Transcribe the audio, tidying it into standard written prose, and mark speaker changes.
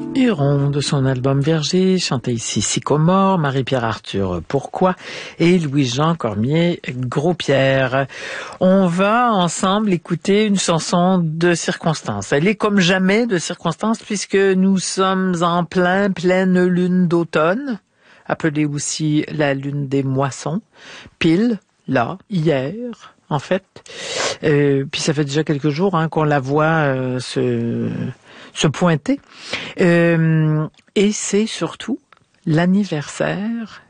Speaker 1: Huron de son album Verger, chantait ici Sycomore, Marie-Pierre Arthur Pourquoi et Louis-Jean Cormier Gros-Pierre. On va ensemble écouter une chanson de circonstance. Elle est comme jamais de circonstance puisque nous sommes en pleine lune d'automne, appelée aussi la lune des moissons, pile là, hier en fait. Puis ça fait déjà quelques jours qu'on la voit se pointer. Et c'est surtout l'anniversaire